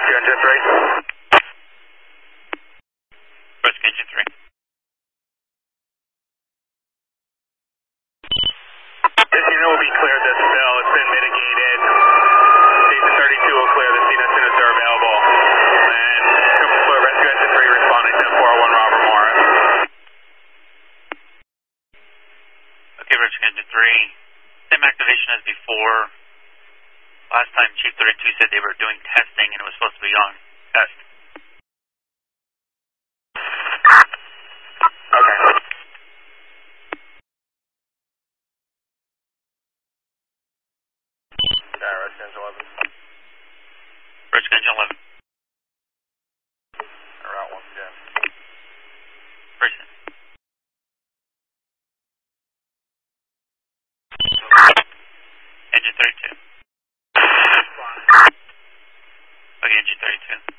Rescue Engine 3. Rescue Engine 3. This unit will be cleared this spill. It's been mitigated. Station 32 will clear the scene as soon as they're available. And Rescue Engine 3 responding to 401 Robert Morris. Okay, Rescue Engine 3. Same activation as before. Last time Chief 32 said they were doing testing and it was supposed to be on test. Okay. Rescue Engine 11. Rescue Engine 11. Route once again. Person. Engine 32. Okay, Engine 32.